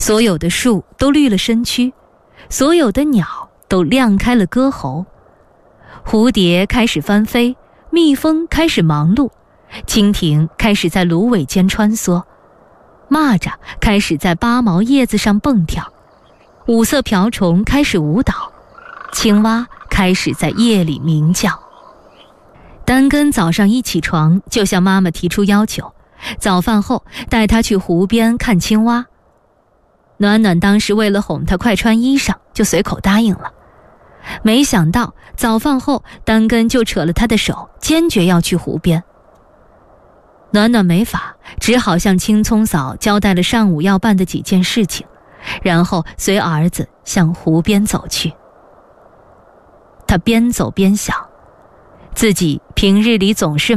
所有的树都绿了身躯，所有的鸟都亮开了歌喉，蝴蝶开始翻飞，蜜蜂开始忙碌，蜻蜓开始在芦苇间穿梭，蚂蚱开始在八毛叶子上蹦跳，五色瓢虫开始舞蹈，青蛙开始在夜里鸣叫。丹根早上一起床就向妈妈提出要求，早饭后带她去湖边看青蛙。暖暖当时为了哄她快穿衣裳，就随口答应了。没想到早饭后，丹根就扯了她的手，坚决要去湖边。暖暖没法，只好向青葱嫂交代了上午要办的几件事情，然后随儿子向湖边走去。他边走边想，自己平日里总是